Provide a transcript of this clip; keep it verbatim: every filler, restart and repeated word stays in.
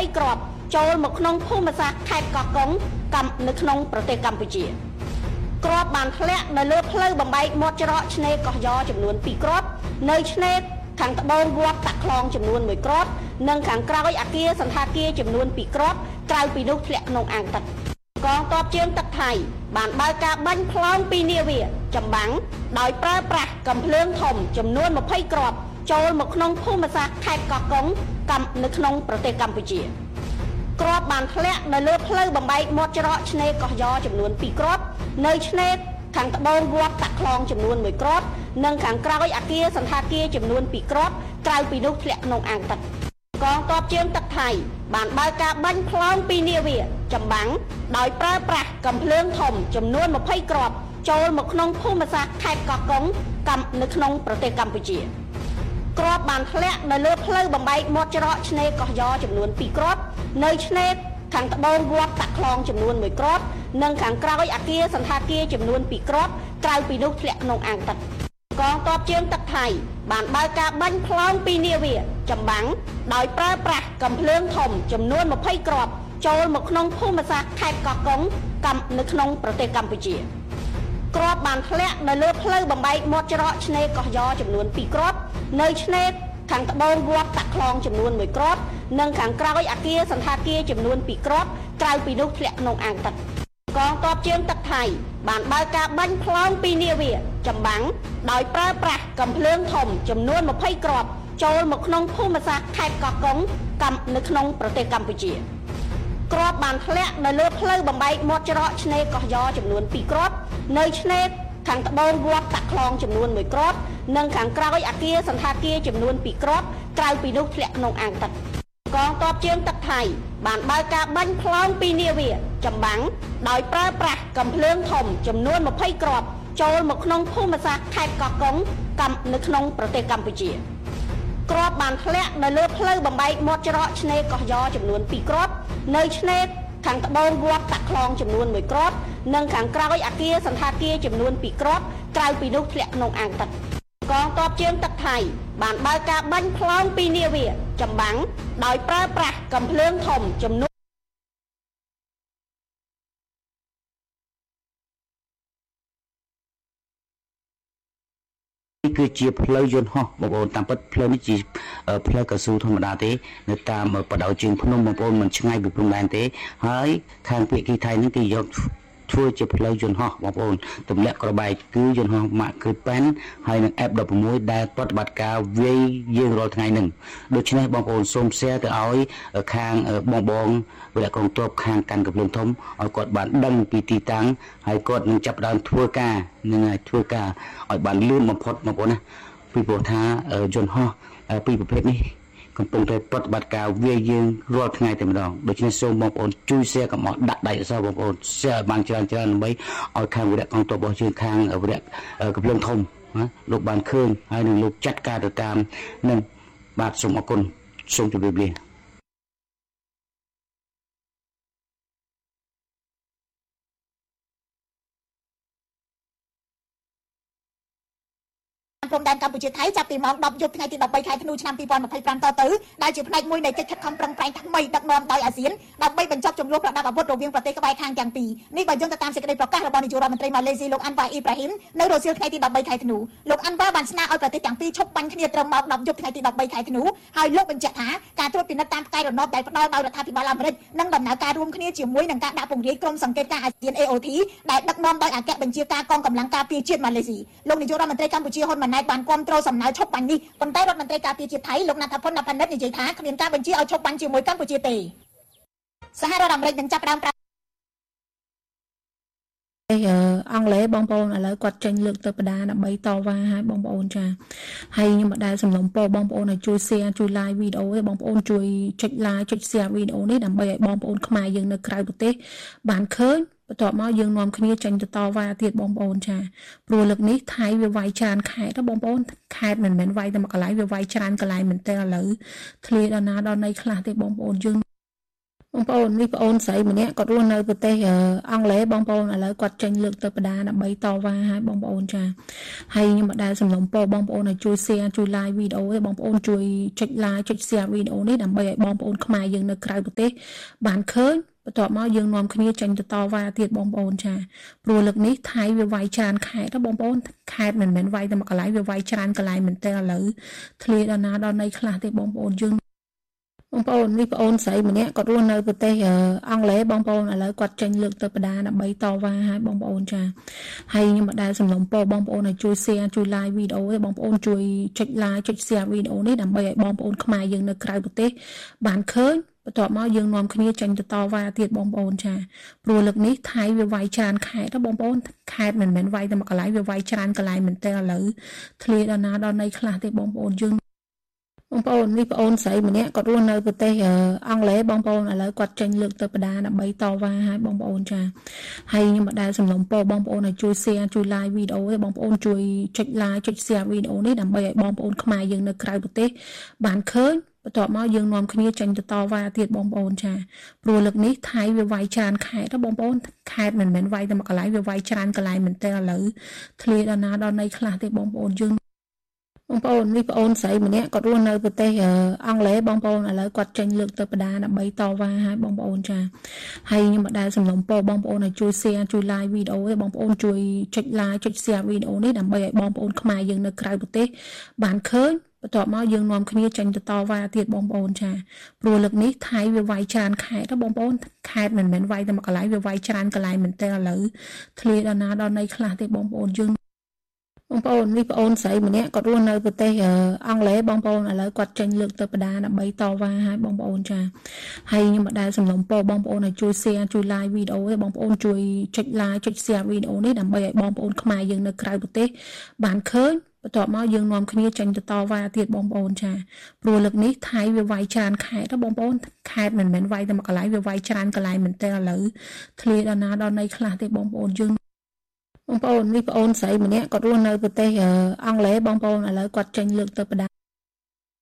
ក្របចូលមកក្នុងភូមិសាស្ត្រខេត្តកោះកុងកម្មនៅក្នុងប្រទេសកម្ពុជាក្របបានធ្លាក់នៅលើផ្លូវបំបែកមាត់ច្រកឆ្នេរកោះយ៉ចំនួនពីរគ្រាប់នៅឆ្នេរខាងត្បូងវត្តតាក់ខ្លងចំនួនមួយគ្រាប់និងខាងក្រោយអគារសន្តាគារចំនួនពីរគ្រាប់ក្រៅពីនោះធ្លាក់ក្នុងអាងទឹកកងទ័ពជើងទឹកថៃបានបើកការបាញ់ផ្លោងពីនាវាចម្បាំងដោយប្រើប្រាស់កាំភ្លើងធំចំនួនម្ភៃគ្រាប់ចូលមកក្នុងភូមិសាស្ត្រខេត្តកោះកុងកម្មនៅក្នុងប្រទេសកម្ពុជាគ្រាប់បានធ្លាក់នៅលើផ្លូវបំបែកមាត់ច្រកឆ្នេរកោះយ៉ចំនួនពីរគ្រាប់នៅឆ្នេរខាងត្បូងវត្តតាក់ខ្លងចំនួនមួយគ្រាប់និងខាងក្រោយអគារសន្តាគារចំនួនពីរគ្រាប់ក្រៅពីនោះធ្លាក់ក្នុងអាងទឹកកងទ័ពជើងទឹកថៃបានបើកការបាញ់ផ្លោងពីនាវាចម្បាំងដោយប្រើប្រាស់កាំភ្លើងធំចំនួនម្ភៃគ្រាប់ចូលមកក្នុងភូមិសាស្ត្រខេត្តកោះកុងកម្មនៅក្នុងប្រទេសកម្ពុជាគ្រាប់បានធ្លាក់នៅលើផ្លូវបំបែកមាត់ច្រកឆ្នេរកោះយ៉ចំនួនពីរគ្រាប់នៅឆ្នេរខាងត្បូងវត្តតាក់ខ្លងចំនួនមួយគ្រាប់និងខាងក្រោយអគារសន្តាគារចំនួនពីរគ្រាប់ក្រៅពីនោះធ្លាក់ក្នុងអាងទឹកកងទ័ពជើងទឹកថៃបានបើកការបាញ់ផ្លោងពីនាវាចម្បាំងដោយប្រើប្រាស់កាំភ្លើងធំចំនួនម្ភៃគ្រាប់ចូលមកក្នុងភូមិសាស្ត្រខេត្តកោះកុងកម្មនៅក្នុងប្រទេសកម្ពុជាគ្រាប់បានធ្លាក់នៅលើផ្លូវបំបែកមាត់ច្រកឆ្នេរកោះយ៉ចំនួនពីរគ្រាប់នៅឆ្នេរខាងត្បូងវត្តតាក់ខ្លងចំនួនមួយគ្រាប់និងខាងក្រោយអគារសន្តាគារចំនួនពីរគ្រាប់ក្រៅពីនោះធ្លាក់ក្នុងអាងទឹកកងទ័ពជើងទឹកថៃបានបើកការបាញ់ផ្លោងពីនាវាចម្បាំងដោយប្រើប្រាស់កាំភ្លើងធំចំនួនម្ភៃគ្រាប់ចូលមកក្នុងភូមិសាស្ត្រខេត្តកោះកុងកម្មនៅក្នុងប្រទេសកម្ពុជាគ្រាប់បានធ្លាក់នៅលើផ្លូវបំបែកមាត់ច្រកឆ្នេរកោះយ៉ចំនួនពីរគ្រាប់នៅឆ្នេរខាងត្បូងវត្តតាក់ខ្លងចំនួនមួយគ្រាប់និងខាងក្រោយអគារសន្តាគារចំនួនពីរគ្រាប់ក្រៅពីនោះធ្លាក់ក្នុងអាងទឹកកងទ័ពជើងទឹកថៃបានបើកការបាញ់ផ្លោងពីនាវាចម្បាំងដោយប្រើប្រាស់កាំភ្លើងធំចំនួនម្ភៃគ្រាប់ចូលមកក្នុងភូមិសាស្ត្រខេត្តកោះកុងកម្មនៅក្នុងប្រទេសកម្ពុជាគ្រាប់បានធ្លាក់នៅលើផ្លូវបំបែកមាត់ច្រកឆ្នេរកោះយ៉ចំនួនពីរគ្រាប់នៅឆ្នេរខាងត្បូងវត្តតាក់ខ្លងចំនួនមួយគ្រាប់និងខាងក្រោយអគារសន្តាគារចំនួនពីរគ្រាប់ក្រៅពីនោះធ្លាក់ក្នុងអាងទឹកកងទ័ពជើងទឹកថៃបានបើកការបាញ់ផ្លោងពីនាវាចម្បាំងដោយប្រើប្រាស់កាំភ្លើងធំចំនួនគឺជាផ្លូវយន្តហោះបងប្អូនតាមពិតផ្លូវនេះជាផ្លូវកស៊ូធម្មតាទេនៅតាមបដៅជើងភ្នំបងប្អូនមិនឆ្ងាយពីព្រំដែនទេហើយខាងភាគីថៃនឹងគេយកធ្វើជាផ្លូវយន្តហោះបងប្អូនទម្លាក់ក្របែកគឺយន្តហោះម៉ាកគឺប៉ែនហើយនឹង អេហ្វ ដប់ប្រាំមួយដែលប្រតិបត្តិការវាយយើងរាល់ថ្ងៃនឹងដូច្នេះបងប្អូនសូម share ទៅឲ្យខាងបងបងវិរៈកងទ័ពខាងកាន់កំភ្លើងធំឲ្យគាត់បានដឹងពីទីតាំងហើយគាត់នឹងចាប់ផ្ដើមធ្វើការនឹងឲ្យធ្វើការឲ្យបានលឿនបំផុតបងប្អូនណាពីព្រោះថាយន្តហោះពីរប្រភេទនេះកំពុងតែប្រតិបត្តិការវាយយើងរាល់ថ្ងៃតែម្ដងដូច្នេះសូមបងប្អូនជួយ share កុំឲ្យដាក់ដៃអសបងប្អូន share បានច្រើនច្រើនដើម្បីឲ្យខាងវិរៈកងទ័ពរបស់យើងខាងវិរៈកំភ្លើងធំណាលោកបានឃើញហើយនឹងលោកចាត់ការទៅតាមនឹងបាទសូមអរគុណសូមជម្រាបលាព្រំដែនកម្ពុជាថៃចាប់ពីម៉ោង ដប់យប់ថ្ងៃទី ដប់បី ខែធ្នូឆ្នាំ ពីរពាន់ម្ភៃប្រាំ តទៅដែលជាផ្នែកមួយនៃកិច្ចខិតខំប្រឹងប្រែងថ្មីដឹកនាំដោយអាស៊ានដើម្បីបញ្ចប់ចំនួនប្រដាប់អាវុធរវាងប្រទេសក្បែរខាងទាំងពីរនេះបើយើងទៅតាមសេចក្តីប្រកាសរបស់នាយករដ្ឋមន្ត្រីម៉ាឡេស៊ីលោកអាន់វ៉ាអ៊ីប្រាហ៊ីមនៅរសៀលថ្ងៃទី ដប់បី ខែធ្នូលោកអាន់វ៉ាបានស្នើឲ្យប្រទេសទាំងពីរឈប់បាញ់គ្នាត្រឹមម៉ោង ដប់យប់ថ្ងៃទី ដប់បី ខែធ្នូហើយលោកបញ្ជាក់ថាការត្រួតពិនិត្យតាមផ្កាយរណបដែលផ្ដល់ដោយរដ្ឋាភិបាលអាមេរិកនិងដំណើរការរួមគ្នាជាមួយនឹងការដាក់ពង្រាយក្រុមសង្កេតការណ៍អាស៊ាន เอ โอ ที ដែលដឹកនាំដោយអគ្គបញ្ជាការកងកម្លាំងការពារជាតិម៉ាឡេស៊ីលោកនាយករដ្ឋមន្ត្រីកម្ពុជាហ៊ុនម៉ាណែតបានគាំទ្រសំណើឈប់បាញ់នេះប៉ុន្តែរដ្ឋមន្ត្រីការពារជាតិថៃលោកណាត់ថាផុនណាផានិតនិយាយថាគ្មានការបញ្ជាឲ្យឈប់បាញ់ជាមួយកម្ពុជាទេសហរដ្ឋអាមេរិកនឹងចាប់ផ្ដើមអង់គ្លេសបងប្អូនឥឡូវគាត់ចេញលើកទៅបដាដើម្បីតវ៉ាឲ្យបងប្អូនចាហើយខ្ញុំមិនដែលសំឡុំពរបងប្អូនឲ្យជួយ share ជួយ like វីដេអូទេបងប្អូនជួយចុច like ចុច share វីដេអូនេះដើម្បីឲ្យបងប្អូនខ្មែរយើងនៅក្រៅប្រទេសបានឃើញបន្ទាប់មកយើងនាំគ្នាចេញទៅតវ៉ាទៀតបងប្អូនចាព្រោះលើកនេះថៃវាវាយច្រើនខេត្តបងប្អូនខេត្តមិនមែនវាយតែមួយកន្លែងវាវាយច្រើនកន្លែងមែនតើឥឡូវធ្លាយដល់ណាដល់ណីខ្លះទេបងប្អូនយើងបងប្អូននេះបងអូនស្រីម្នាក់គាត់រស់នៅប្រទេសអង់គ្លេសបងប្អូនឥឡូវគាត់ចេញលើកទៅបដាដើម្បីតវ៉ាឲ្យបងប្អូនចាហើយខ្ញុំមិនដែលសំណុំពរបងប្អូនឲ្យជួយ share ជួយ like វីដេអូទេបងប្អូនជួយចុច like ចុច share វីដេអូនេះដើម្បីឲ្យបងប្អូនខ្មែរយើងនៅក្រៅប្រទេសបានឃើញបន្ទាប់មកយើងនាំគ្នាចេញទៅតវ៉ាទៀតបងប្អូនចាព្រោះលើកនេះថៃវាវាយច្រើនខេត្តបងប្អូនខេត្តមិនមែនវាយតែមួយកន្លែងវាវាយច្រើនកន្លែងមែនតើឥឡូវធ្លាដល់ណាដល់ណីខ្លះទេបងប្អូនយើងបងប្អូននេះបងអូនស្រីម្នាក់គាត់រស់នៅប្រទេសអង់គ្លេសបងប្អូនឥឡូវគាត់ចេញលើកទៅបដាដើម្បីតវ៉ាឲ្យបងប្អូនចាហើយខ្ញុំមិនដែលសំណុំពរបងប្អូនឲ្យជួយ share ជួយ like វីដេអូទេបងប្អូនជួយចុច like ចុច share វីដេអូនេះដើម្បីឲ្យបងប្អូនខ្មែរយើងនៅក្រៅប្រទេសបានឃើញបន្ទាប់មកយើងនាំគ្នាចេញទៅតវ៉ាទៀតបងប្អូនចាព្រោះលើកនេះថៃវាវាយច្រើនខេត្តបងប្អូនខេត្តមិនមែនវាយតែមួយកន្លែងវាវាយច្រើនកន្លែងមែនតើឥឡូវធ្លាដល់ណាដល់ណីខ្លះទេបងប្អូនយើងបងប្អូននេះបងអូនស្រីម្នាក់គាត់រស់នៅប្រទេសអង់គ្លេសបងប្អូនឥឡូវគាត់ចេញលើកទៅបដាដើម្បីតវ៉ាឲ្យបងប្អូនចាហើយខ្ញុំមិនដែលសំណុំពរបងប្អូនឲ្យជួយ share ជួយ like វីដេអូទេបងប្អូនជួយចុច like ចុច share វីដេអូនេះដើម្បីឲ្យបងប្អូនខ្មែរយើងនៅក្រៅប្រទេសបានឃើញបន្ទាប់មកយើងនាំគ្នាចេញទៅតវ៉ាទៀតបងប្អូនចាព្រោះលើកនេះថៃវាវាយច្រើនខេត្តបងប្អូនខេត្តមិនមែនវាយតែមួយកន្លែងវាវាយច្រើនកន្លែងមែនតើឥឡូវធ្លាដល់ណាដល់ណីខ្លះទេបងប្អូនយើងបងប្អូននេះបងអូនស្រីម្នាក់គាត់រស់នៅប្រទេសអង់គ្លេសបងប្អូនឥឡូវគាត់ចេញលើកទៅបដាដើម្បីតវ៉ាឲ្យបងប្អូនចាហើយខ្ញុំមិនដែលសំណុំពរបងប្អូនឲ្យជួយ share ជួយ like វីដេអូទេបងប្អូនជួយចុច like ចុច share វីដេអូនេះដើម្បីឲ្យបងប្អូនខ្មែរយើងនៅក្រៅប្រទេសបានឃើញបន្ទាប់មកយើងនាំគ្នាចេញទៅតវ៉ាទៀតបងប្អូនចាព្រោះលើកនេះថៃវាវាយច្រើនខេត្តបងប្អូនខេត្តមិនមែនវាយតែមួយកន្លែងវាវាយច្រើនកន្លែងមែនតើឥឡូវធ្លាដល់ណាដល់ណីខ្លះទេបងប្អូនយើងបងប្អូននេះបងអូនស្រីម្នាក់គាត់រស់នៅប្រទេសអង់គ្លេសបងប្អូនឥឡូវគាត់ចេញលើកទៅបដាដើម្បីតវ៉ាឲ្យបងប្អូនចាហើយខ្ញុំមិនដែលសំណុំពរបងប្អូនឲ្យជួយ share ជួយ like វីដេអូទេបងប្អូនជួយចុច like ចុច share វីដេអូនេះដើម្បីឲ្យបងប្អូនខ្មែរយើងនៅក្រៅប្រទេសបានឃើញបន្ទាប់មកយើងនាំគ្នាចេញទៅតវ៉ាទៀតបងប្អូនចាព្រោះលើកនេះថៃវាវាយច្រើនខេត្តបងប្អូនខេត្តមិនមែនវាយតែមួយកន្លែងវាវាយច្រើនកន្លែងមែនតើឥឡូវធ្លាដល់ណាដល់ណីខ្លះទេបងប្អូនយើងបងប្អូននេះបងអូនស្រីម្នាក់គាត់រស់នៅប្រទេសអង់គ្លេសបងប្អូនឥឡូវគាត់ចេញលើកទៅបដា